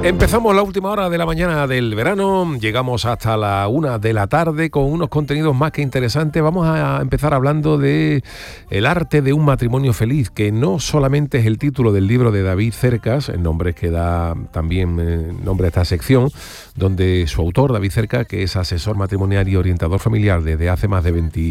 Empezamos la última hora de la mañana del verano, llegamos hasta la 1 de la tarde con unos contenidos más que interesantes. Vamos a empezar hablando de el arte de un matrimonio feliz, que no solamente es el título del libro de David Cercas, el nombre que da también nombre a esta sección, donde su autor, David Cercas, que es asesor matrimonial y orientador familiar desde hace más de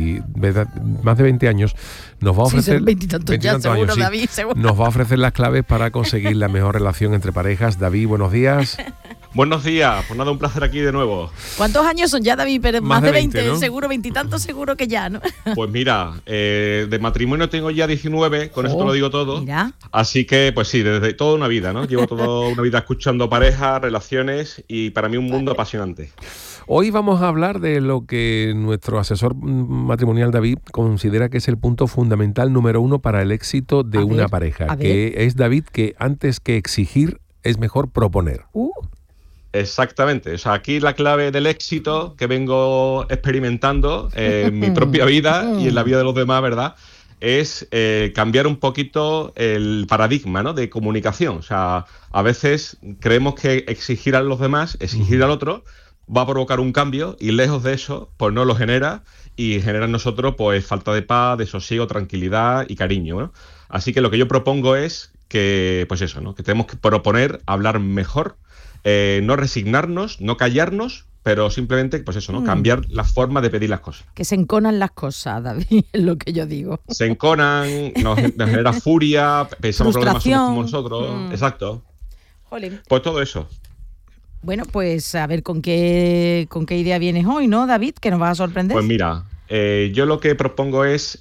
20 años, nos va a ofrecer... Sí, 20 y tantos ya, seguro, años, sí, David, seguro. Nos va a ofrecer las claves para conseguir la mejor relación entre parejas. David, buenos días. Buenos días, pues nada, un placer aquí de nuevo. ¿Cuántos años son ya, David? Pero más de 20, ¿no? Seguro, 20 y tantos seguro que ya, ¿no? Pues mira, de matrimonio tengo ya 19, con eso te lo digo todo. Mira. Así que, pues sí, desde toda una vida, ¿no? Llevo toda una vida escuchando parejas, relaciones y para mí un mundo apasionante. Hoy vamos a hablar de lo que nuestro asesor matrimonial David considera que es el punto fundamental número 1 para el éxito de una pareja, que es, David, que antes que exigir es mejor proponer. Exactamente, o sea, aquí la clave del éxito que vengo experimentando en mi propia vida y en la vida de los demás, ¿verdad?, es cambiar un poquito el paradigma, ¿no?, de comunicación. O sea, a veces creemos que exigir a los demás, exigir al otro, va a provocar un cambio y lejos de eso, pues no lo genera y genera en nosotros pues falta de paz, de sosiego, tranquilidad y cariño, ¿no? Así que lo que yo propongo es que, pues eso, ¿no?, que tenemos que proponer hablar mejor, no resignarnos, no callarnos, pero simplemente, pues eso, ¿no?, cambiar la forma de pedir las cosas. Que se enconan las cosas, David, es lo que yo digo. Se enconan, nos genera furia, pensamos que los demás somos como nosotros. Exacto. Jolín. Pues todo eso. Bueno, pues a ver con qué idea vienes hoy, ¿no, David? Que nos vas a sorprender. Pues mira, yo lo que propongo es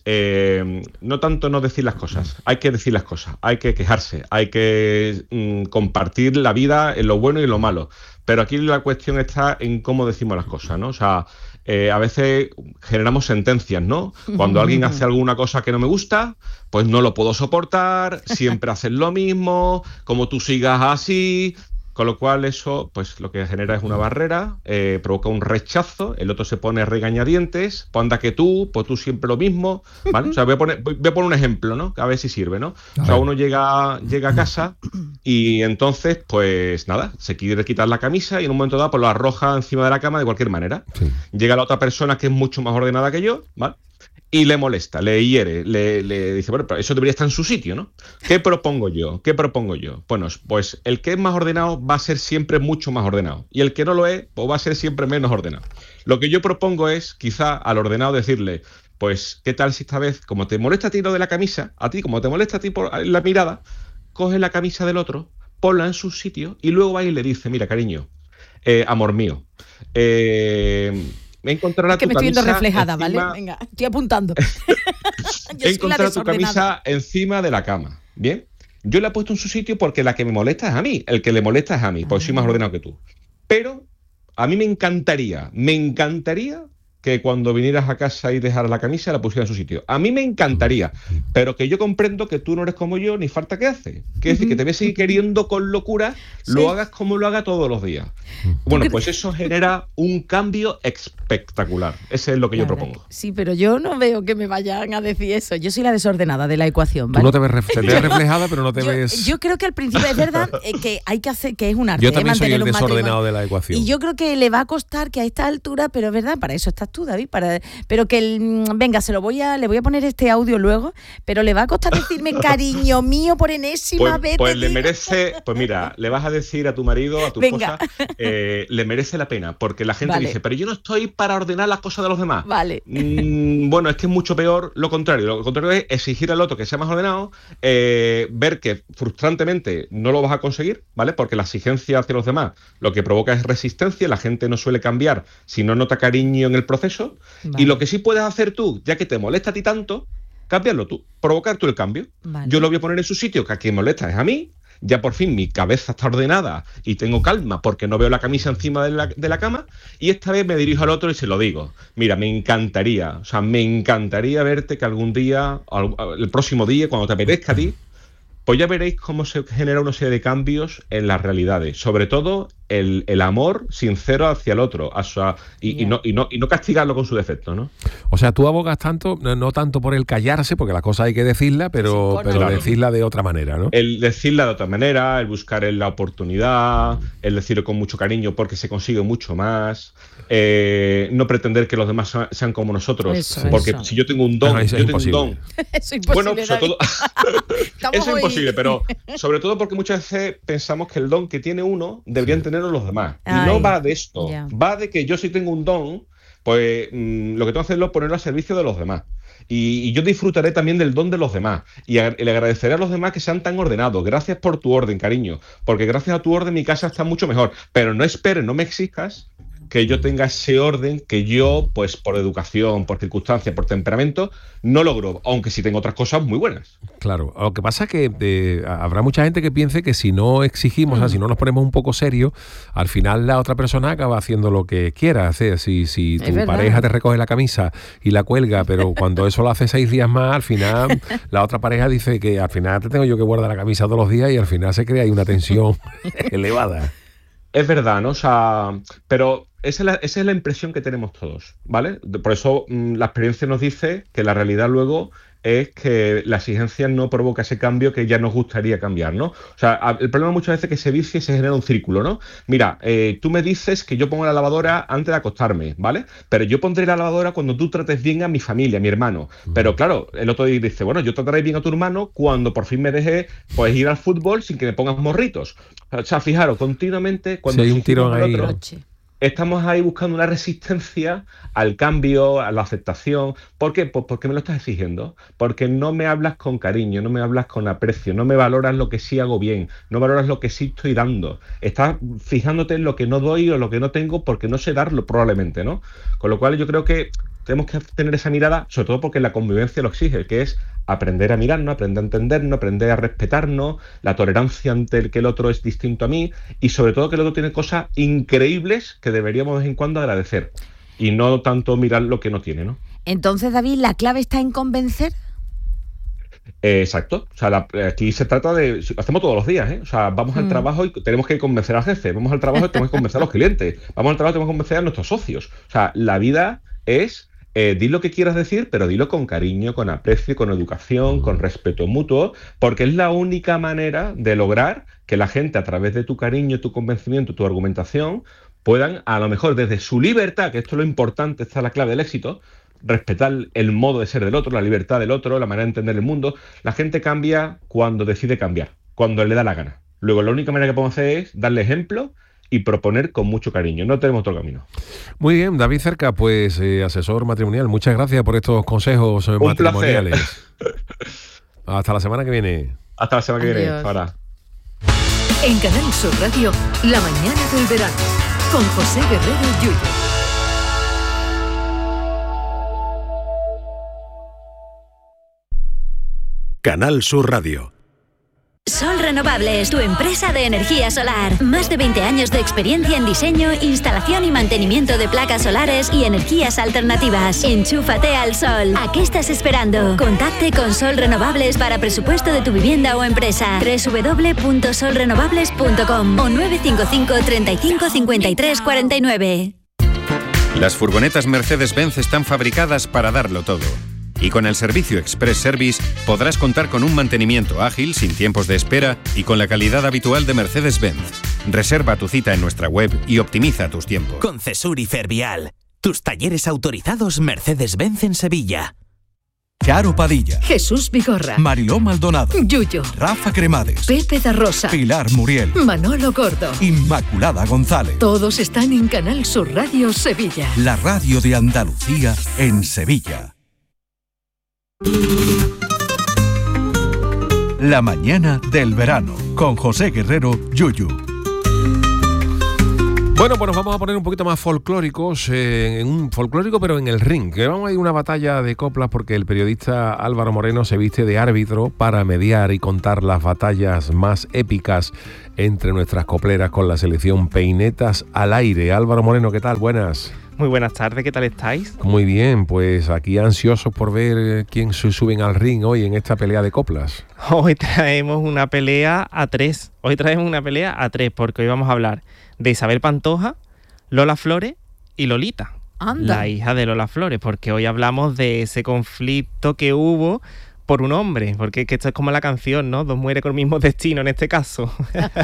no tanto no decir las cosas, hay que decir las cosas, hay que quejarse, hay que compartir la vida en lo bueno y en lo malo. Pero aquí la cuestión está en cómo decimos las cosas, ¿no? O sea, a veces generamos sentencias, ¿no? Cuando alguien hace alguna cosa que no me gusta, pues no lo puedo soportar, siempre haces lo mismo, como tú sigas así... Con lo cual eso, pues lo que genera es una barrera, provoca un rechazo, el otro se pone regañadientes, pues anda que tú, pues tú siempre lo mismo, ¿vale? O sea, voy a poner un ejemplo, ¿no? A ver si sirve, ¿no? O sea, uno llega a casa y entonces, pues nada, se quiere quitar la camisa y en un momento dado pues lo arroja encima de la cama de cualquier manera. Sí. Llega la otra persona que es mucho más ordenada que yo, ¿vale?, y le molesta, le hiere, le dice, bueno, pero eso debería estar en su sitio, ¿no? ¿Qué propongo yo? Bueno, pues el que es más ordenado va a ser siempre mucho más ordenado. Y el que no lo es, pues va a ser siempre menos ordenado. Lo que yo propongo es, quizá, al ordenado decirle, pues, ¿qué tal si esta vez, como te molesta a ti lo de la camisa, como te molesta a ti por la mirada, coge la camisa del otro, ponla en su sitio y luego va y le dice, mira, cariño, amor mío, encontrará que tu me estoy viendo reflejada, encima... ¿vale? Venga, estoy apuntando. Encontrar tu camisa encima de la cama, ¿bien? Yo la he puesto en su sitio porque la que me molesta es a mí, el que le molesta es a mí, porque soy más ordenado que tú. Pero a mí me encantaría que cuando vinieras a casa y dejaras la camisa la pusieras en su sitio. A mí me encantaría, pero que yo comprendo que tú no eres como yo, ni falta que hace. Quiere decir que te ves seguir queriendo con locura, sí, lo hagas como lo haga todos los días. Bueno, pues eso genera un cambio espectacular. Ese es lo que yo propongo. Sí, pero yo no veo que me vayan a decir eso. Yo soy la desordenada de la ecuación, ¿vale? Tú no te ves reflejada, pero no te ves... Yo creo que al principio es verdad que hay que hacer, que es un arte. Yo también soy el desordenado de la ecuación. Y yo creo que le va a costar que a esta altura, pero es verdad, para eso estás tú, David, pero que venga, le voy a poner este audio luego, pero le va a costar decirme cariño mío por enésima vez. Pues le merece, pues mira, le vas a decir a tu marido, a tu esposa, le merece la pena, porque la gente dice, pero yo no estoy para ordenar las cosas de los demás. Vale. Bueno, es que es mucho peor lo contrario. Lo contrario es exigir al otro que sea más ordenado, ver que frustrantemente no lo vas a conseguir, ¿vale? Porque la exigencia hacia los demás lo que provoca es resistencia, la gente no suele cambiar si no nota cariño en el proceso. Vale. Y lo que sí puedes hacer tú, ya que te molesta a ti tanto, cambiarlo tú, provocar tú el cambio. Vale. Yo lo voy a poner en su sitio, que a quien molesta es a mí. Ya por fin mi cabeza está ordenada y tengo calma porque no veo la camisa encima de la cama, y esta vez me dirijo al otro y se lo digo. Mira, me encantaría verte que algún día, el próximo día, cuando te apetezca a ti, pues ya veréis cómo se genera una serie de cambios en las realidades, sobre todo el amor sincero hacia el otro, y no castigarlo con su defecto, ¿no? O sea, tú abogas tanto, no tanto por el callarse, porque las cosas hay que decirla, pero decirla de otra manera, ¿no? El decirla de otra manera, el buscar la oportunidad, el decirlo con mucho cariño porque se consigue mucho más, no pretender que los demás sean como nosotros, porque si yo tengo un don, eso es imposible. Eso es imposible, bueno, sobre todo, eso es imposible, pero sobre todo porque muchas veces pensamos que el don que tiene uno deberían tenerlo los demás. Y no va de esto, va de que yo si tengo un don, pues lo que tengo que hacer es ponerlo al servicio de los demás. Y yo disfrutaré también del don de los demás. Y le agradeceré a los demás que sean tan ordenados. Gracias por tu orden, cariño. Porque gracias a tu orden mi casa está mucho mejor. Pero no esperes, no me exijas que yo tenga ese orden que yo, pues por educación, por circunstancias, por temperamento, no logro, aunque sí tengo otras cosas muy buenas. Claro, lo que pasa es que habrá mucha gente que piense que si no exigimos, o sea, si no nos ponemos un poco serios, al final la otra persona acaba haciendo lo que quiera. O sea, si tu pareja te recoge la camisa y la cuelga, pero cuando eso lo hace 6 días más, al final la otra pareja dice que al final te tengo yo que guardar la camisa todos los días y al final se crea ahí una tensión elevada. Es verdad, ¿no? O sea, pero esa es la impresión que tenemos todos, ¿vale? Por eso la experiencia nos dice que la realidad luego es que la exigencia no provoca ese cambio que ya nos gustaría cambiar, ¿no? O sea, el problema muchas veces es que se vicia y se genera un círculo, ¿no? Mira, tú me dices que yo pongo la lavadora antes de acostarme, ¿vale? Pero yo pondré la lavadora cuando tú trates bien a mi familia, a mi hermano. Pero claro, el otro día dice, bueno, yo trataré bien a tu hermano cuando por fin me deje pues ir al fútbol sin que me pongas morritos. O sea, fijaros, continuamente cuando hay un tirón ahí, otro, estamos ahí buscando una resistencia al cambio, a la aceptación. ¿Por qué? Pues porque me lo estás exigiendo. Porque no me hablas con cariño, no me hablas con aprecio, no me valoras lo que sí hago bien, no valoras lo que sí estoy dando. Estás fijándote en lo que no doy o lo que no tengo porque no sé darlo probablemente, ¿no? Con lo cual yo creo que tenemos que tener esa mirada, sobre todo porque la convivencia lo exige, que es aprender a mirarnos, aprender a entendernos, aprender a respetarnos, la tolerancia ante el que el otro es distinto a mí y sobre todo que el otro tiene cosas increíbles que deberíamos de vez en cuando agradecer y no tanto mirar lo que no tiene, ¿no? Entonces, David, ¿la clave está en convencer? Exacto, o sea, aquí se trata de, lo hacemos todos los días, ¿eh? O sea, vamos al trabajo y tenemos que convencer al jefe, vamos al trabajo y tenemos que convencer a los clientes, vamos al trabajo y tenemos que convencer a nuestros socios. O sea, la vida es di lo que quieras decir, pero dilo con cariño, con aprecio, con educación, con respeto mutuo, porque es la única manera de lograr que la gente, a través de tu cariño, tu convencimiento, tu argumentación, puedan, a lo mejor desde su libertad, que esto es lo importante, esta es la clave del éxito, respetar el modo de ser del otro, la libertad del otro, la manera de entender el mundo. La gente cambia cuando decide cambiar, cuando le da la gana. Luego, la única manera que podemos hacer es darle ejemplo y proponer con mucho cariño. No tenemos otro camino. Muy bien, David Cerca, pues asesor matrimonial. Muchas gracias por estos consejos matrimoniales. Hasta la semana que viene. Hasta la semana que viene. Ahora. En Canal Sur Radio, La mañana del verano, con José Guerrero Yuyo. Canal Sur Radio. Sol Renovables, tu empresa de energía solar. Más de 20 años de experiencia en diseño, instalación y mantenimiento de placas solares y energías alternativas. Enchúfate al sol. ¿A qué estás esperando? Contacte con Sol Renovables para presupuesto de tu vivienda o empresa. www.solrenovables.com o 955 35 53 49. Las furgonetas Mercedes-Benz están fabricadas para darlo todo. Y con el servicio Express Service podrás contar con un mantenimiento ágil, sin tiempos de espera y con la calidad habitual de Mercedes-Benz. Reserva tu cita en nuestra web y optimiza tus tiempos. Concesur y Fervial, tus talleres autorizados Mercedes-Benz en Sevilla. Charo Padilla, Jesús Vigorra, Mariló Maldonado, Yuyo, Rafa Cremades, Pepe da Rosa, Pilar Muriel, Manolo Gordo, Inmaculada González. Todos están en Canal Sur Radio Sevilla. La radio de Andalucía en Sevilla. La mañana del verano con José Guerrero Yuyu. Bueno, pues nos vamos a poner un poquito más folclóricos, en un folclórico pero en el ring, que vamos a ir a una batalla de coplas porque el periodista Álvaro Moreno se viste de árbitro para mediar y contar las batallas más épicas entre nuestras copleras con la selección Peinetas al Aire. Álvaro Moreno, ¿qué tal? Buenas. Muy buenas tardes, ¿qué tal estáis? Muy bien, pues aquí ansiosos por ver quién se suben al ring hoy en esta pelea de coplas. Hoy traemos una pelea a tres. Porque hoy vamos a hablar de Isabel Pantoja, Lola Flores y Lolita. Anda. La hija de Lola Flores, porque hoy hablamos de ese conflicto que hubo por un hombre, porque es que esto es como la canción, ¿no? Dos mujeres con el mismo destino en este caso,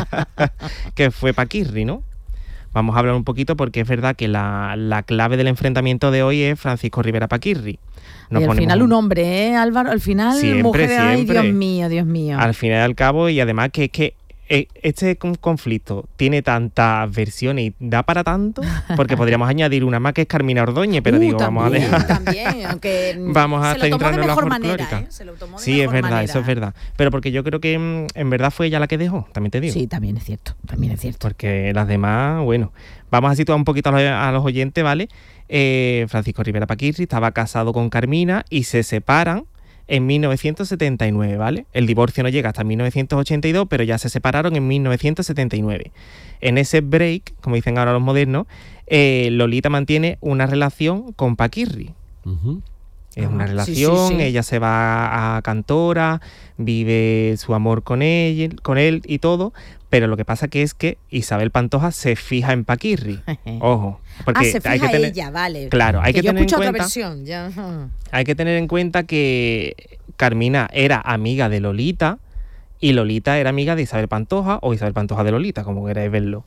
que fue Paquirri, ¿no? Vamos a hablar un poquito porque es verdad que la clave del enfrentamiento de hoy es Francisco Rivera Paquirri. Y al final un hombre, ¿eh, Álvaro? Al final mujer, ay, Dios mío. Al final y al cabo, y además que este conflicto tiene tantas versiones y da para tanto, porque podríamos añadir una más que es Carmina Ordóñez, pero vamos a dejar... También, aunque vamos a centrarnos en la folclórica. Manera, ¿eh? Se lo tomó de sí, es verdad, manera. eso es verdad. Pero porque yo creo que en verdad fue ella la que dejó, también te digo. Sí, también es cierto. Porque las demás, bueno, vamos a situar un poquito a los oyentes, ¿vale? Francisco Rivera Paquirri estaba casado con Carmina y se separan en 1979, ¿vale? El divorcio no llega hasta 1982, pero ya se separaron en 1979. En ese break, como dicen ahora los modernos, Lolita mantiene una relación con Paquirri. Uh-huh. Es una relación, sí. Ella se va a Cantora, vive su amor con él y todo, pero lo que pasa es que Isabel Pantoja se fija en Paquirri. Ojo, porque se fija hay que tener, ella, vale. Claro, hay que tener en cuenta. Otra versión, ya. Hay que tener en cuenta que Carmina era amiga de Lolita y Lolita era amiga de Isabel Pantoja o Isabel Pantoja de Lolita, como queráis verlo.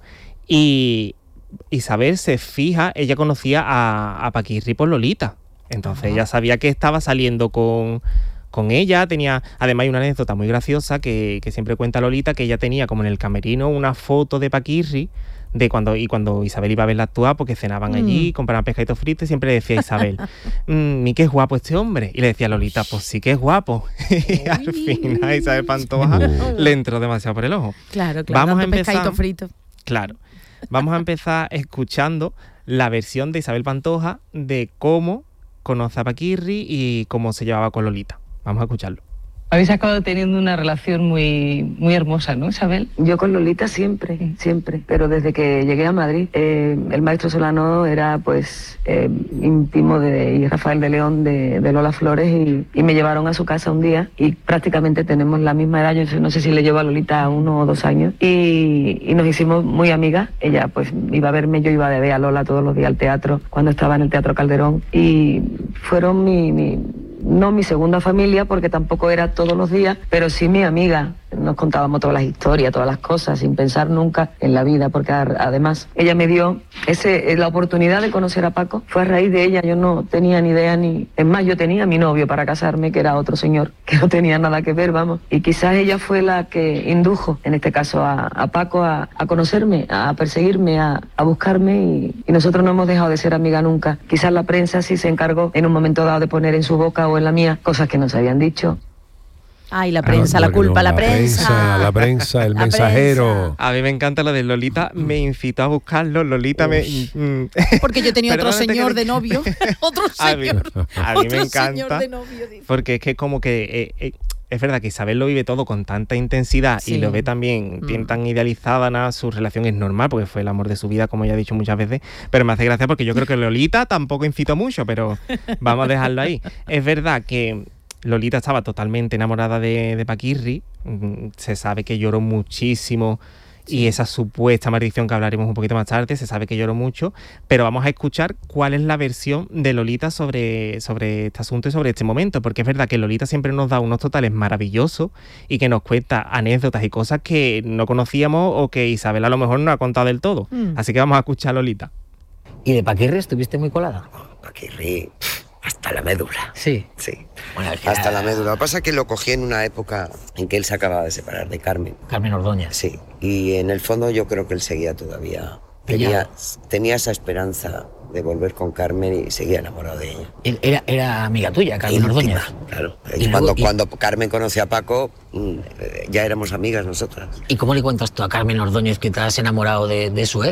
Y Isabel se fija, ella conocía a Paquirri por Lolita. Entonces ella sabía que estaba saliendo con ella. Además hay una anécdota muy graciosa que siempre cuenta Lolita, que ella tenía como en el camerino una foto de Paquirri de cuando Isabel iba a verla actuar, porque cenaban allí, compraban pescaditos fritos, y siempre le decía a Isabel, qué es guapo este hombre. Y le decía a Lolita, pues sí que es guapo. Y al final a Isabel Pantoja le entró demasiado por el ojo. Claro, vamos a empezar. Pescaditos fritos. Claro. Vamos a empezar escuchando la versión de Isabel Pantoja de cómo conoce a Paquirri y cómo se llevaba con Lolita. Vamos a escucharlo. Habéis acabado teniendo una relación muy, muy hermosa, ¿no, Isabel? Yo con Lolita siempre, pero desde que llegué a Madrid, el maestro Solano era pues íntimo y Rafael de León de Lola Flores y me llevaron a su casa un día y prácticamente tenemos la misma edad. Yo no sé si le llevo a Lolita 1 o 2 años y nos hicimos muy amigas. Ella pues iba a verme, yo iba a ver a Lola todos los días al teatro cuando estaba en el Teatro Calderón y fueron no mi segunda familia, porque tampoco era todos los días, pero sí mi amiga. Nos contábamos todas las historias, todas las cosas, sin pensar nunca en la vida, porque además ella me dio la oportunidad de conocer a Paco. Fue a raíz de ella, yo no tenía ni idea Es más, yo tenía a mi novio para casarme, que era otro señor, que no tenía nada que ver, vamos. Y quizás ella fue la que indujo, en este caso, a Paco a conocerme, a perseguirme, a buscarme, y nosotros no hemos dejado de ser amigas nunca. Quizás la prensa sí se encargó en un momento dado de poner en su boca o en la mía cosas que no se habían dicho. Ay, la prensa, la culpa, la prensa. La prensa, el mensajero. A mí me encanta lo de Lolita, me incitó a buscarlo, Lolita Porque yo tenía otro señor de novio, otro señor. A mí me encanta, porque es que como que... es verdad que Isabel lo vive todo con tanta intensidad y lo ve también bien tan idealizada, su relación es normal porque fue el amor de su vida, como ya he dicho muchas veces, pero me hace gracia porque yo creo que Lolita tampoco incitó mucho, pero vamos a dejarlo ahí. Es verdad que Lolita estaba totalmente enamorada de Paquirri, se sabe que lloró muchísimo. Y esa supuesta maldición que hablaremos un poquito más tarde, se sabe que lloró mucho, pero vamos a escuchar cuál es la versión de Lolita sobre este asunto y sobre este momento, porque es verdad que Lolita siempre nos da unos totales maravillosos y que nos cuenta anécdotas y cosas que no conocíamos o que Isabel a lo mejor no ha contado del todo. Así que vamos a escuchar a Lolita. ¿Y de Paquirri estuviste muy colada? Paquirri... hasta la médula. Sí. Bueno, hasta la médula. Lo que pasa es que lo cogí en una época en que él se acababa de separar de Carmen. Carmen Ordóñez. Sí. Y en el fondo yo creo que él seguía todavía. Tenía esa esperanza de volver con Carmen y seguía enamorado de ella. Era amiga tuya, Carmen Ordóñez. Claro. Cuando Carmen conoció a Paco, ya éramos amigas nosotras. ¿Y cómo le cuentas tú a Carmen Ordóñez que te has enamorado de su ex?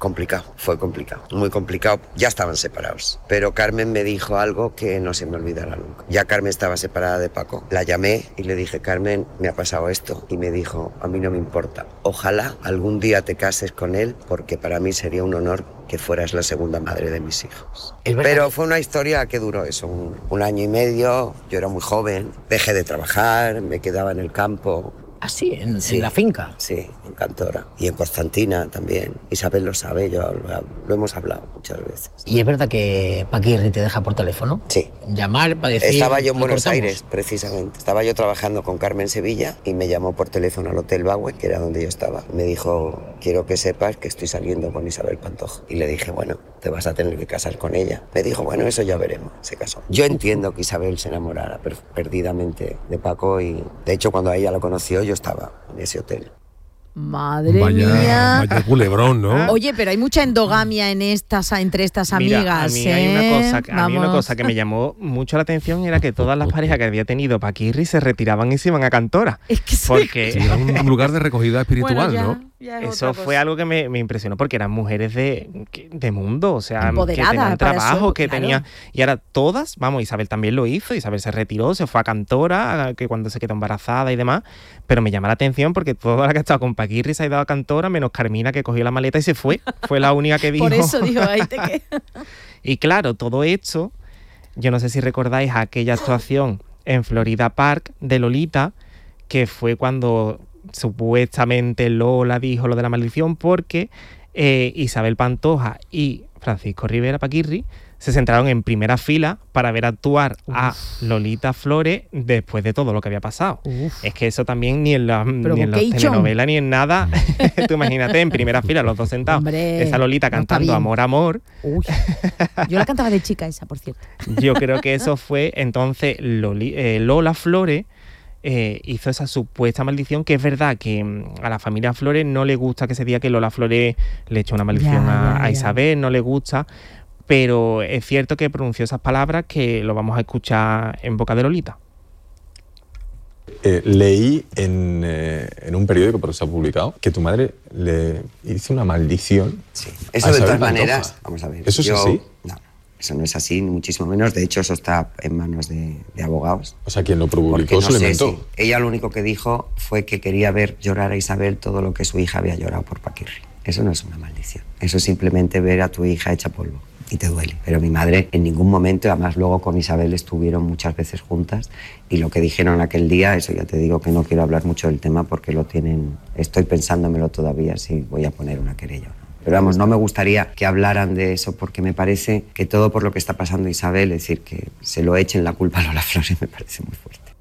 fue complicado, muy complicado. Ya estaban separados, pero Carmen me dijo algo que no se me olvidará nunca. Ya Carmen estaba separada de Paco, la llamé y le dije: Carmen, me ha pasado esto, y me dijo: a mí no me importa, ojalá algún día te cases con él, porque para mí sería un honor que fueras la segunda madre de mis hijos. Pero fue una historia que duró eso, un año y medio. Yo era muy joven, dejé de trabajar, me quedaba en el campo. ¿Ah, sí? ¿En la finca? Sí, en Cantora. Y en Constantina también. Isabel lo sabe, lo hemos hablado muchas veces. ¿Y es verdad que Paquirri te deja por teléfono? Sí. Llamar para decir... Estaba yo en Buenos Aires, precisamente. Estaba yo trabajando con Carmen Sevilla y me llamó por teléfono al Hotel Baue, que era donde yo estaba. Me dijo: quiero que sepas que estoy saliendo con Isabel Pantoja. Y le dije: bueno, te vas a tener que casar con ella. Me dijo: bueno, eso ya veremos. Se casó. Yo entiendo que Isabel se enamorara perdidamente de Paco, y de hecho cuando a ella la conoció yo estaba en ese hotel. Madre mía. Vaya culebrón, ¿no? Oye, pero hay mucha endogamia entre estas amigas. Mira, a mí hay una cosa que me llamó mucho la atención, era que todas las parejas que había tenido Paquirri se retiraban y se iban a Cantora. Es que porque era un lugar de recogida espiritual, ¿no? Eso fue algo que me impresionó, porque eran mujeres de mundo, o sea, empoderadas, que tenían trabajo, claro. tenían... Y ahora todas, vamos, Isabel también lo hizo, Isabel se retiró, se fue a Cantora, que cuando se quedó embarazada y demás, pero me llama la atención porque toda la que ha estado con Paquirri se ha ido a Cantora, menos Carmina, que cogió la maleta y se fue. Fue la única que dijo... Por eso dijo, ahí te quedas. Y claro, todo esto, yo no sé si recordáis aquella actuación en Florida Park de Lolita, que fue cuando supuestamente Lola dijo lo de la maldición, porque Isabel Pantoja y Francisco Rivera Paquirri se sentaron en primera fila para ver actuar a Lolita Flores después de todo lo que había pasado. Es que eso también ni en las telenovelas ni en nada. Tú imagínate, en primera fila, los dos sentados. Hombre, esa Lolita cantando Amor, Amor. Uy. Yo la cantaba de chica esa, por cierto. Yo creo que eso fue entonces Lola Flores. Hizo esa supuesta maldición, que es verdad que a la familia Flores no le gusta que se diga que Lola Flores le echó una maldición a Isabel, no le gusta, pero es cierto que pronunció esas palabras, que lo vamos a escuchar en boca de Lolita. Leí en un periódico, pero se ha publicado, que tu madre le hizo una maldición. Sí, eso de todas maneras, vamos a ver. ¿Eso es así? No. Eso no es así, ni muchísimo menos. De hecho, eso está en manos de abogados. O sea, quien lo publicó se lo inventó. Ella lo único que dijo fue que quería ver llorar a Isabel todo lo que su hija había llorado por Paquirri. Eso no es una maldición. Eso es simplemente ver a tu hija hecha polvo. Y te duele. Pero mi madre en ningún momento, además luego con Isabel estuvieron muchas veces juntas, y lo que dijeron aquel día, eso ya te digo que no quiero hablar mucho del tema porque lo tienen... Estoy pensándomelo todavía si voy a poner una querella o no. Pero vamos, no me gustaría que hablaran de eso, porque me parece que todo por lo que está pasando Isabel, es decir, que se lo echen la culpa a Lola Flores, me parece muy fuerte.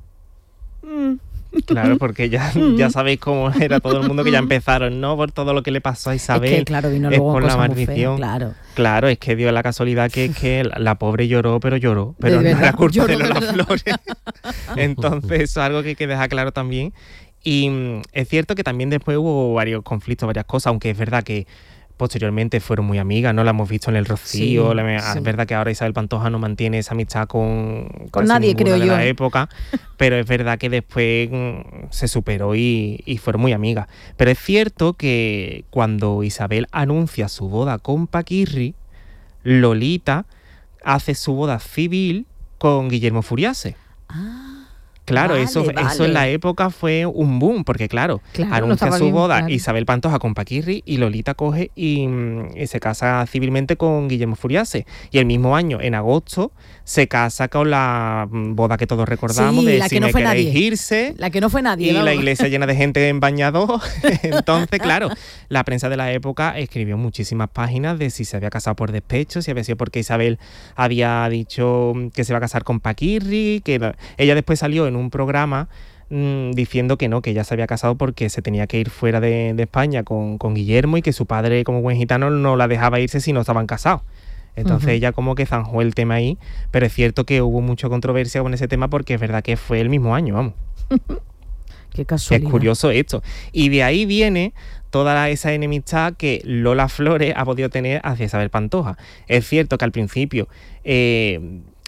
Claro, porque ya sabéis cómo era todo el mundo, que ya empezaron, ¿no? Por todo lo que le pasó a Isabel. Es que, claro, vino luego por la maldición. Claro, es que dio la casualidad que la pobre lloró, pero no era culpa de Lola Flores. Entonces, eso es algo que hay que dejar claro también. Y es cierto que también después hubo varios conflictos, varias cosas, aunque es verdad que posteriormente fueron muy amigas, ¿no? La hemos visto en El Rocío, sí. Es verdad que ahora Isabel Pantoja no mantiene esa amistad con nadie, creo yo. De la época, pero es verdad que después se superó y fueron muy amigas. Pero es cierto que cuando Isabel anuncia su boda con Paquirri, Lolita hace su boda civil con Guillermo Furiase. Claro, vale, eso en la época fue un boom, porque claro anuncia su boda Isabel Pantoja con Paquirri, y Lolita coge y se casa civilmente con Guillermo Furiase. Y el mismo año, en agosto, se casa con la boda que todos recordamos, de Si me queréis irse. La que no fue nadie. Y la iglesia llena de gente en bañador. Entonces, claro, la prensa de la época escribió muchísimas páginas de si se había casado por despecho, si había sido porque Isabel había dicho que se iba a casar con Paquirri, que ella después salió en un programa diciendo que no, que ella se había casado porque se tenía que ir fuera de España con Guillermo, y que su padre, como buen gitano, no la dejaba irse si no estaban casados. Entonces ella como que zanjó el tema ahí, pero es cierto que hubo mucha controversia con ese tema, porque es verdad que fue el mismo año, vamos. Qué casualidad. Es curioso esto. Y de ahí viene toda esa enemistad que Lola Flores ha podido tener hacia Isabel Pantoja. Es cierto que al principio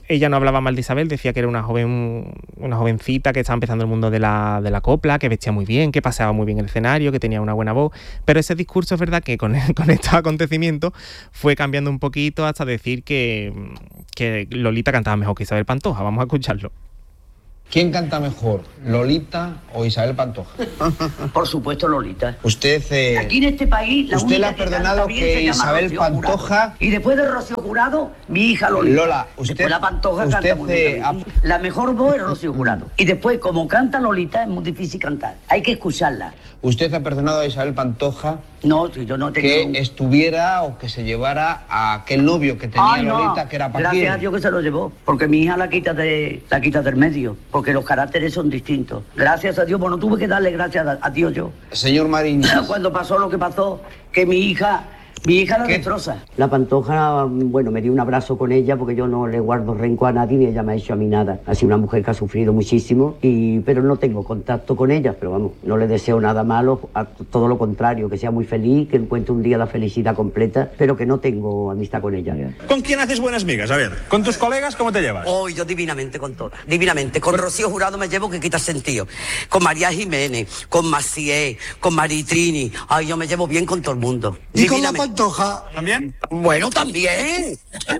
ella no hablaba mal de Isabel, decía que era una jovencita que estaba empezando el mundo de la copla, que vestía muy bien, que paseaba muy bien el escenario, que tenía una buena voz, pero ese discurso es verdad que con estos acontecimientos fue cambiando un poquito hasta decir que Lolita cantaba mejor que Isabel Pantoja. Vamos a escucharlo. ¿Quién canta mejor, Lolita o Isabel Pantoja? Por supuesto, Lolita. Usted, aquí en este país, la usted le ha perdonado que Isabel Pantoja... Y después de Rocío Jurado, mi hija Lolita. Lola, usted... Después la Pantoja canta muy bien. La mejor voz es Rocío Jurado. Y después, como canta Lolita, es muy difícil cantar. Hay que escucharla. ¿Usted ha perdonado a Isabel Pantoja? No, yo no tengo... Que estuviera o que se llevara a aquel novio que tenía Lolita, que era Paquirri. Gracias a Dios que se lo llevó, porque mi hija la quita del medio, porque los caracteres son distintos. Gracias a Dios, bueno, tuve que darle gracias a Dios yo. Señor Marín. Cuando pasó lo que pasó, que mi hija la destroza. La Pantoja, bueno, me dio un abrazo con ella porque yo no le guardo rencor a nadie ni ella me ha hecho a mí nada. Ha sido una mujer que ha sufrido muchísimo, pero no tengo contacto con ella, pero vamos, no le deseo nada malo, todo lo contrario, que sea muy feliz, que encuentre un día la felicidad completa, pero que no tengo amistad con ella. ¿Con quién haces buenas migas? A ver, ¿con tus colegas cómo te llevas? Oh, yo divinamente con todas, divinamente. Con Rocío Jurado me llevo que quita sentido. Con María Jiménez, con Macié, con Maritrini. Ay, yo me llevo bien con todo el mundo. ¿Y con la Pantoja? ¿También? Bueno, también.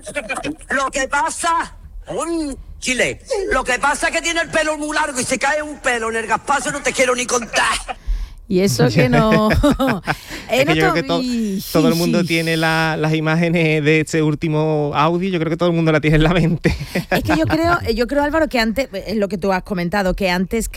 Lo que pasa... Chile. Lo que pasa es que tiene el pelo muy largo y se cae un pelo en el gaspazo, no te quiero ni contar. Y eso que no... Es que yo creo que todo el mundo tiene las imágenes de este último audio. Yo creo que todo el mundo la tiene en la mente. Es que yo creo, Álvaro, que antes, es lo que tú has comentado, que antes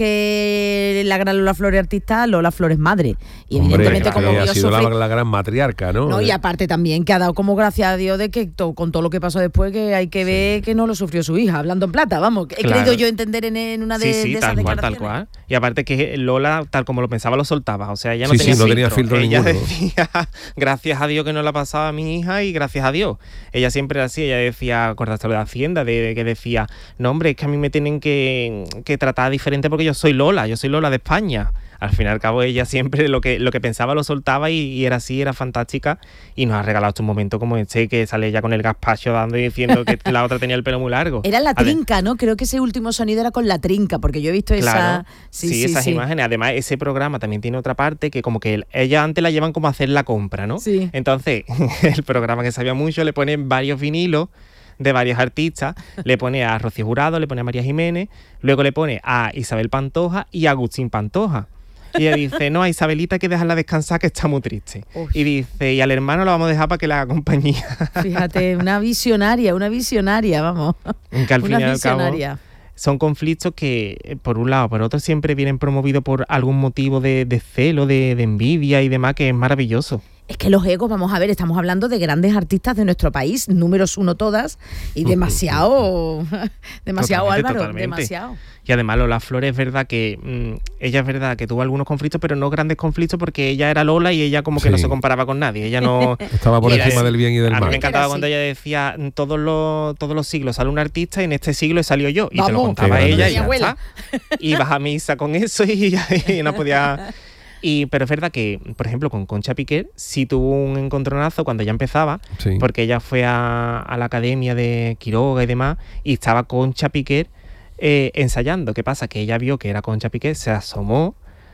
que la gran Lola Flores artista, Lola Flores madre. Y evidentemente como ha sido la gran matriarca, ¿no? No, y aparte también que ha dado como gracias a Dios de que con todo lo que pasó después, que hay que ver que no lo sufrió su hija, hablando en plata, vamos. He creído yo entender en una de esas declaraciones. Tal cual. Y aparte que Lola, tal como lo pensaba, lo soltaba. O sea, ella no tenía filtro ella ninguno. Decía, gracias a Dios que no la pasaba a mi hija y gracias a Dios. Ella siempre era así, ella decía, acordaste lo de Hacienda, que decía, no hombre, es que a mí me tienen que tratar diferente porque yo soy Lola de España. Al fin y al cabo ella siempre lo que pensaba lo soltaba y era así, era fantástica, y nos ha regalado un momento como este que sale ella con el gazpacho dando y diciendo que la otra tenía el pelo muy largo. Era la trinca, ¿no? Creo que ese último sonido era con la trinca, porque yo he visto claro, esa... Sí, esas imágenes. Además, ese programa también tiene otra parte que como que ella antes la llevan como a hacer la compra, ¿no? Sí. Entonces, el programa que sabía mucho le ponen varios vinilos de varios artistas, le pone a Rocío Jurado, le pone a María Jiménez, luego le pone a Isabel Pantoja y a Agustín Pantoja. Y ella dice, no, a Isabelita hay que dejarla descansar que está muy triste. Uf. Y dice, y al hermano lo vamos a dejar para que le haga compañía. Fíjate, una visionaria, vamos. Que al fin y al cabo son conflictos que, por un lado, por otro, siempre vienen promovidos por algún motivo de celo, de envidia y demás, que es maravilloso. Es que los egos, vamos a ver, estamos hablando de grandes artistas de nuestro país, números uno todas, y demasiado Álvaro, totalmente. Demasiado. Y además Lola Flores es verdad que ella es verdad que tuvo algunos conflictos, pero no grandes conflictos porque ella era Lola y ella como que no se comparaba con nadie. Ella no... Estaba por encima del bien y del mal. A mí me encantaba cuando ella decía, todos los siglos sale un artista y en este siglo he salido yo. Y te lo contaba ella y ya está. Y vas a misa con eso y no podía... Pero es verdad que, por ejemplo, con Concha Piquer sí tuvo un encontronazo cuando ella empezaba, porque ella fue a la academia de Quiroga y demás, y estaba Concha Piquer ensayando. ¿Qué pasa? Que ella vio que era Concha Piquer, se asomó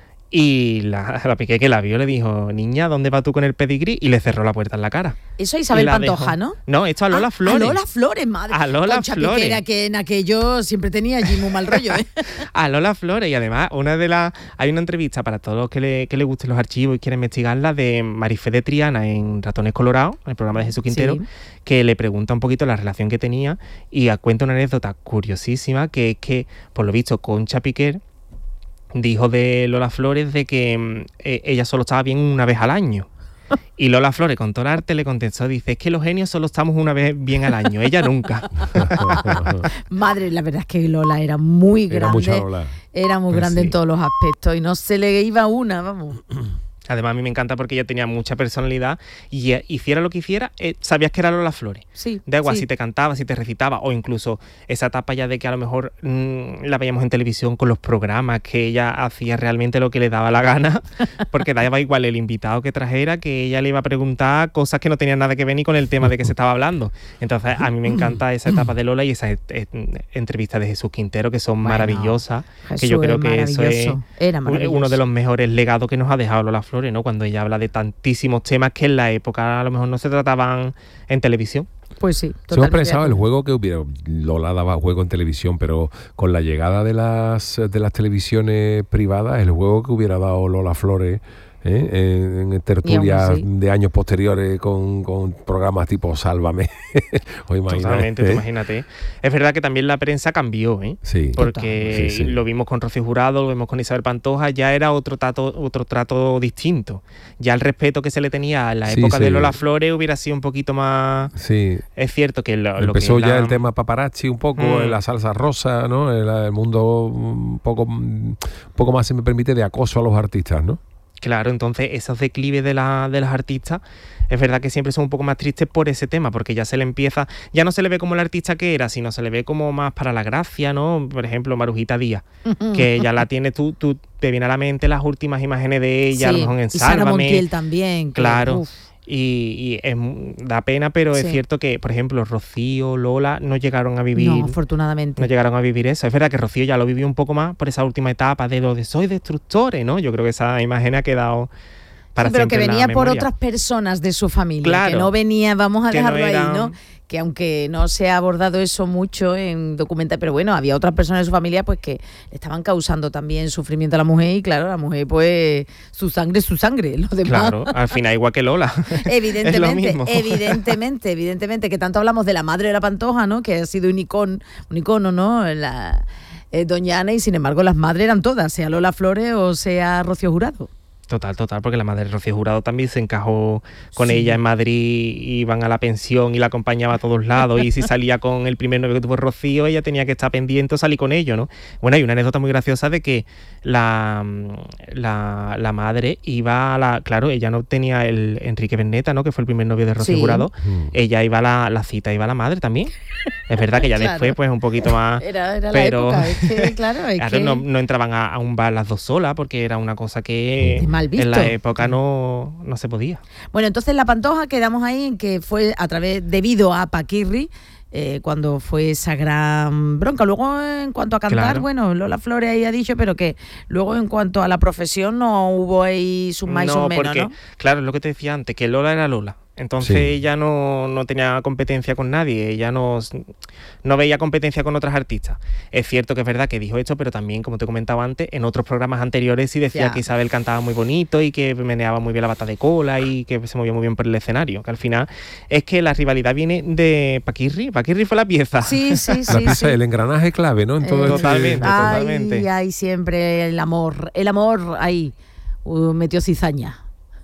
y la Piquer que la vio le dijo, niña, ¿dónde vas tú con el pedigrí? Y le cerró la puerta en la cara. Eso a Isabel Pantoja, dejó, ¿no? No, esto a Lola Flores. A Lola Flores, madre. A Lola Concha Flores. Piquera, que en aquello siempre tenía allí muy mal rollo, ¿eh? A Lola Flores. Y además, hay una entrevista para todos los que le gusten los archivos y quieran investigarla de Marifé de Triana en Ratones Colorados, en el programa de Jesús Quintero, que le pregunta un poquito la relación que tenía y cuenta una anécdota curiosísima, que es que, por lo visto, Concha Piquer dijo de Lola Flores de que ella solo estaba bien una vez al año. Y Lola Flores, con todo el arte, le contestó, dice, es que los genios solo estamos una vez bien al año, ella nunca. Madre, la verdad es que Lola era muy grande. Era mucha Lola. Era muy grande en todos los aspectos y no se le iba una, vamos. Además, a mí me encanta porque ella tenía mucha personalidad y hiciera lo que hiciera, sabías que era Lola Flores. Sí. Da igual sí. si te cantaba, si te recitaba, o incluso esa etapa ya de que a lo mejor la veíamos en televisión con los programas, que ella hacía realmente lo que le daba la gana, porque daba igual el invitado que trajera, que ella le iba a preguntar cosas que no tenían nada que ver ni con el tema de que se estaba hablando. Entonces, a mí me encanta esa etapa de Lola y esas entrevistas de Jesús Quintero, que son maravillosas, que yo creo que eso es uno de los mejores legados que nos ha dejado Lola Flores, ¿no? Cuando ella habla de tantísimos temas que en la época a lo mejor no se trataban en televisión. Pues sí, totalmente. Se hemos pensado el juego que hubiera. Lola daba juego en televisión, pero con la llegada de las televisiones privadas, el juego que hubiera dado Lola Flores en tertulias de años posteriores con programas tipo Sálvame. Totalmente, tú imagínate. Es verdad que también la prensa cambió, sí, porque sí. Lo vimos con Rocío Jurado, lo vimos con Isabel Pantoja, ya era otro trato distinto. Ya el respeto que se le tenía en la época de Lola Flores hubiera sido un poquito más... Sí. Es cierto que empezó ya el tema paparazzi un poco, la salsa rosa, ¿no? El mundo un poco más, se me permite, de acoso a los artistas, ¿no? Claro, entonces esos declives de las artistas, es verdad que siempre son un poco más tristes por ese tema, porque ya no se le ve como el artista que era, sino se le ve como más para la gracia, ¿no? Por ejemplo, Marujita Díaz, que ya la tienes tú te viene a la mente las últimas imágenes de ella, a lo mejor en Sálvame. Y Sara Montiel también. Claro. Y da pena, pero es cierto que, por ejemplo, Rocío, Lola no llegaron a vivir... No, afortunadamente. No llegaron a vivir eso. Es verdad que Rocío ya lo vivió un poco más por esa última etapa de lo de soy destructores, ¿no? Yo creo que esa imagen ha quedado para siempre. Pero que venía por otras personas de su familia, claro, que no venía, vamos a dejarlo no ahí, ¿no? Que aunque no se ha abordado eso mucho en documental, pero bueno, había otras personas de su familia pues que le estaban causando también sufrimiento a la mujer, y claro, la mujer pues su sangre, los demás. Claro, al final igual que Lola. Evidentemente, que tanto hablamos de la madre de la Pantoja, ¿no? Que ha sido un icono, ¿no? Doña Ana, y sin embargo las madres eran todas, sea Lola Flores o sea Rocío Jurado. Total, porque la madre de Rocío Jurado también se encajó con ella en Madrid, iban a la pensión y la acompañaba a todos lados, y si salía con el primer novio que tuvo Rocío, ella tenía que estar pendiente o salir con ellos, ¿no? Bueno, hay una anécdota muy graciosa de que la madre iba claro, ella no tenía el Enrique Berneta, ¿no? Que fue el primer novio de Rocío Jurado, ella iba a la cita, iba la madre también. Es verdad que ya claro, después pues un poquito más... Era pero, la época, es que, claro, no entraban a un bar las dos solas, porque era una cosa que... Mal visto. En la época no se podía. Bueno, entonces la Pantoja quedamos ahí en que fue debido a Paquirri, cuando fue esa gran bronca. Luego, en cuanto a cantar, claro, bueno, Lola Flores ahí ha dicho, pero que luego en cuanto a la profesión no hubo ahí sus más y sus menos, porque, ¿no? Claro, es lo que te decía antes, que Lola era Lola. Entonces ella no tenía competencia con nadie, ella no veía competencia con otras artistas. Es cierto que es verdad que dijo esto, pero también, como te comentaba antes, en otros programas anteriores sí decía que Isabel cantaba muy bonito y que meneaba muy bien la bata de cola y que se movía muy bien por el escenario. Que al final es que la rivalidad viene de Paquirri. Paquirri fue la pieza. Sí. La pieza, el engranaje clave, ¿no? En todo totalmente. Ahí siempre el amor ahí metió cizaña.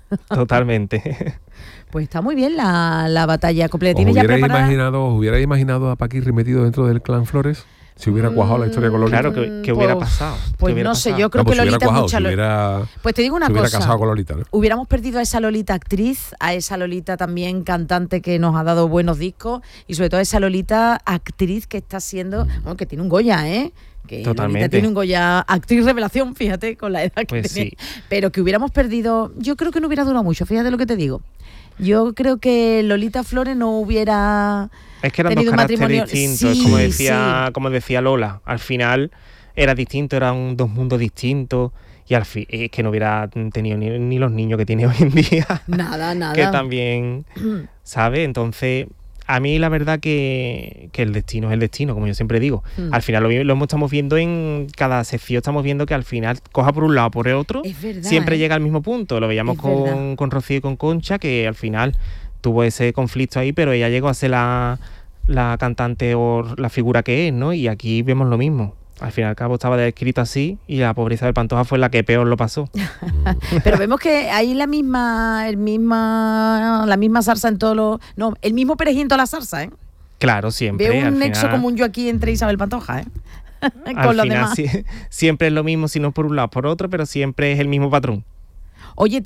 Totalmente. Pues está muy bien la batalla completa. ¿Os hubierais imaginado a Paquirri metido dentro del clan Flores? Si hubiera cuajado la historia con Lolita. Claro, ¿qué hubiera pasado? Pues no sé, yo creo que Lolita es mucha... Pues te digo una cosa. Hubiera casado con Lolita, ¿no? Hubiéramos perdido a esa Lolita actriz, a esa Lolita también cantante que nos ha dado buenos discos, y sobre todo a esa Lolita actriz que está siendo... Bueno, que tiene un Goya, que totalmente. Lolita tiene un Goya, actriz revelación, fíjate, con la edad que pues tiene. Sí. Pero que hubiéramos perdido... Yo creo que no hubiera durado mucho, fíjate lo que te digo. Yo creo que Lolita Flores no hubiera... Es que eran dos caracteres distintos, como decía Lola. Al final era distinto, eran dos mundos distintos, y al fin es que no hubiera tenido ni los niños que tiene hoy en día. Nada. Que también, ¿sabes? Entonces, a mí la verdad que el destino es el destino, como yo siempre digo. Al final lo estamos viendo en cada sección, estamos viendo que al final, coja por un lado por el otro, siempre llega al mismo punto. Lo veíamos con Rocío y con Concha, que al final tuvo ese conflicto ahí, pero ella llegó a ser la cantante o la figura que es, ¿no? Y aquí vemos lo mismo. Al fin y al cabo estaba descrito así, y la pobre Isabel Pantoja fue la que peor lo pasó. Pero vemos que hay la misma zarza en todos los... No, el mismo perejil en toda la zarza, ¿eh? Claro, siempre. Veo un nexo común yo aquí entre Isabel Pantoja, ¿eh? Con al final siempre es lo mismo, si no por un lado por otro, pero siempre es el mismo patrón. Oye,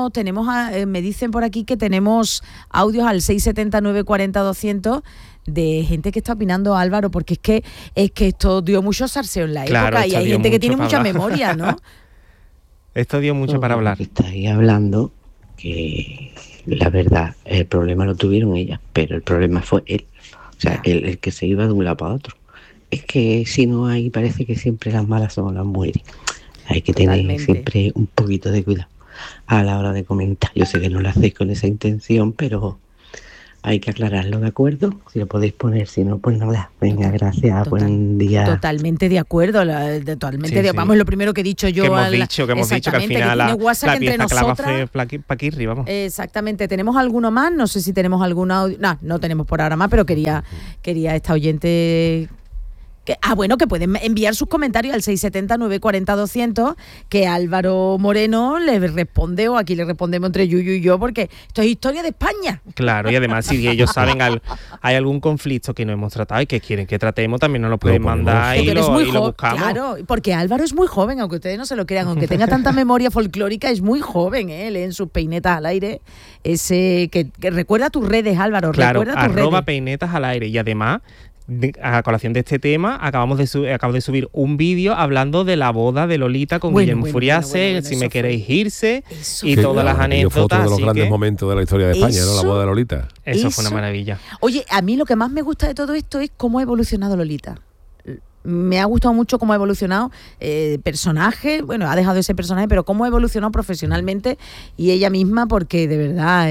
me dicen por aquí que tenemos audios al 679-40-200 de gente que está opinando, Álvaro, porque es que esto dio mucho salseo en la época y hay gente que tiene mucha memoria, ¿no? Esto dio mucho para hablar. Estáis hablando que la verdad, el problema lo tuvieron ellas, pero el problema fue él. O sea, el que se iba de un lado para otro. Es que si no hay, parece que siempre las malas son las mujeres. Hay que tener siempre un poquito de cuidado a la hora de comentar. Yo sé que no lo hacéis con esa intención, pero hay que aclararlo, ¿de acuerdo? Si lo podéis poner, si no, pues nada. Venga, gracias, buen día. Totalmente de acuerdo, Vamos, lo primero que he dicho yo. Que hemos dicho que al final la pieza clava fue Paquirri, vamos. Exactamente. ¿Tenemos alguno más? No sé si tenemos algún audio. No tenemos por ahora más, pero quería esta oyente... que pueden enviar sus comentarios al 679-40-200, que Álvaro Moreno le responde, o aquí le respondemos entre Yuyu y yo, porque esto es historia de España. Claro, y además si ellos saben hay algún conflicto que no hemos tratado y que quieren que tratemos, también nos lo pueden mandar y lo buscamos. Claro, porque Álvaro es muy joven, aunque ustedes no se lo crean, aunque tenga tanta memoria folclórica, es muy joven, leen sus peinetas al aire, ese que recuerda tus redes, Álvaro, claro, recuerda tus redes. @peinetas al aire, y además... A colación de este tema, acabo de subir un vídeo hablando de la boda de Lolita con Guillermo Furiase, si me queréis irse, y todas las anécdotas. Fotos de los grandes momentos de la historia de España, ¿no? La boda de Lolita. Eso fue una maravilla. Oye, a mí lo que más me gusta de todo esto es cómo ha evolucionado Lolita. Me ha gustado mucho cómo ha evolucionado personaje, ha dejado ese personaje, pero cómo ha evolucionado profesionalmente y ella misma, porque de verdad,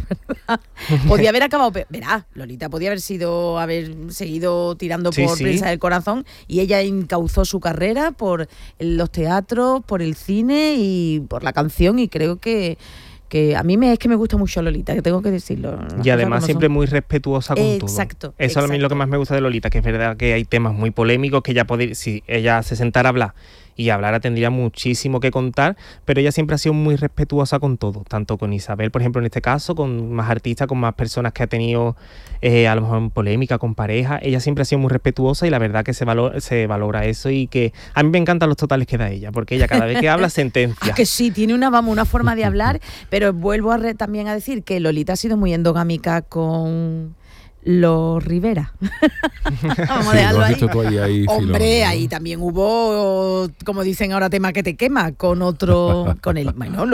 podía haber acabado, verá, Lolita podía haber seguido tirando por Princesa del Corazón, y ella encauzó su carrera por los teatros, por el cine y por la canción, y creo que a mí es que me gusta mucho Lolita, que tengo que decirlo. Y además siempre muy respetuosa con todo. Exacto. Eso es lo que más me gusta de Lolita, que es verdad que hay temas muy polémicos que si ella se sentara a hablar y hablara tendría muchísimo que contar, pero ella siempre ha sido muy respetuosa con todo, tanto con Isabel, por ejemplo, en este caso, con más artistas, con más personas que ha tenido a lo mejor polémica, con pareja. Ella siempre ha sido muy respetuosa y la verdad que se valora eso, y que a mí me encantan los totales que da ella, porque ella cada vez que habla sentencia. Que sí, tiene una forma de hablar, pero vuelvo también a decir que Lolita ha sido muy endogámica con los Rivera. Vamos a dejarlo ahí. Hombre, ahí también hubo, como dicen ahora, tema que te quema, con él. Bueno,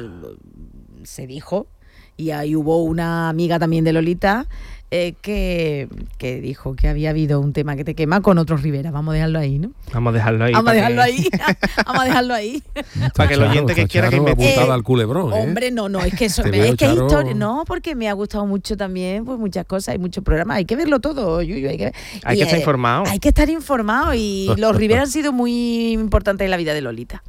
se dijo, y ahí hubo una amiga también de Lolita que dijo que había habido un tema que te quema con otros Rivera. Vamos a dejarlo ahí, ¿no? Vamos a dejarlo ahí. Vamos a dejarlo ahí. Para que el oyente que quiera que investigue. Al culebrón, hombre, no, es que eso es que historia. No, porque me ha gustado mucho también, pues muchas cosas, hay muchos programas, hay que verlo todo, Yuyu, hay que estar informado. Hay que estar informado, y los Rivera han sido muy importantes en la vida de Lolita.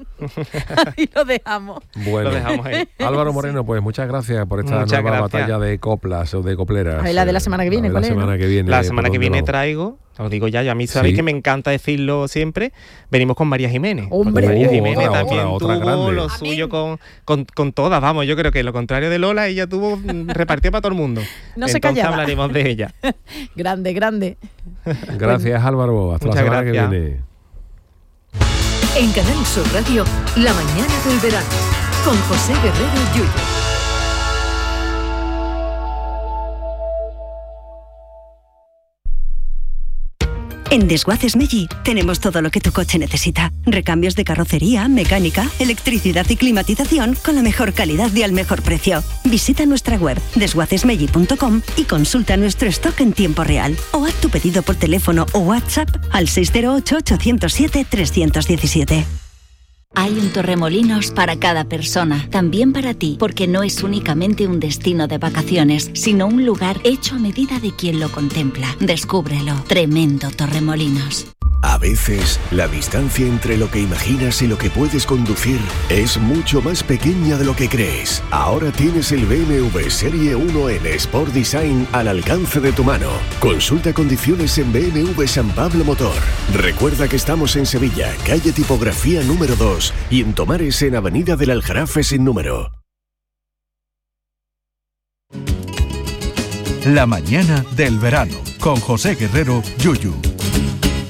Y lo dejamos. Bueno, lo dejamos ahí. Álvaro Moreno, pues muchas gracias por esta nueva batalla de coplas o de copleras. A ver, la de la semana que viene, ¿cuál es? La semana que viene traigo, os digo ya, a mí sabéis que me encanta decirlo siempre, venimos con María Jiménez. Hombre, María Jiménez también otra tuvo grande. Lo suyo con todas, vamos, yo creo que lo contrario de Lola, ella tuvo repartido para todo el mundo. No se callaba. Entonces hablaremos de ella. Grande. Gracias, Álvaro, hasta la semana que viene. En Canal Sur Radio, La mañana del verano, con José Guerrero Yuyu. En Desguaces Meggi tenemos todo lo que tu coche necesita. Recambios de carrocería, mecánica, electricidad y climatización con la mejor calidad y al mejor precio. Visita nuestra web desguacesmeggi.com y consulta nuestro stock en tiempo real. O haz tu pedido por teléfono o WhatsApp al 608-807-317. Hay un Torremolinos para cada persona, también para ti, porque no es únicamente un destino de vacaciones, sino un lugar hecho a medida de quien lo contempla. Descúbrelo. Tremendo Torremolinos. A veces, la distancia entre lo que imaginas y lo que puedes conducir es mucho más pequeña de lo que crees. Ahora tienes el BMW Serie 1 en Sport Design al alcance de tu mano. Consulta condiciones en BMW San Pablo Motor. Recuerda que estamos en Sevilla, calle Tipografía número 2, y en Tomares, en Avenida del Aljarafe sin número. La mañana del verano, con José Guerrero Yuyu.